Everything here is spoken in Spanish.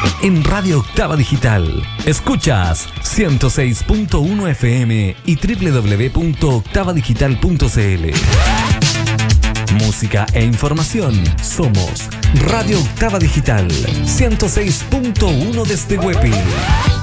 En Radio Octava Digital. Escuchas 106.1 FM y www.octavadigital.cl. Música e información. Somos Radio Octava Digital 106.1 desde Huepi.